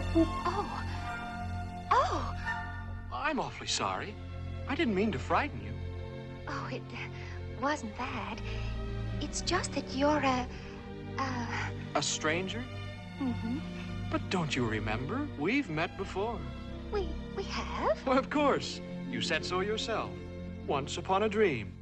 Oh. Oh. I'm awfully sorry. I didn't mean to frighten you. Oh, it wasn't that. It's just that you're A stranger? Mm-hmm. But don't you remember? We've met before. We have? Well, of course. You said so yourself. Once upon a dream.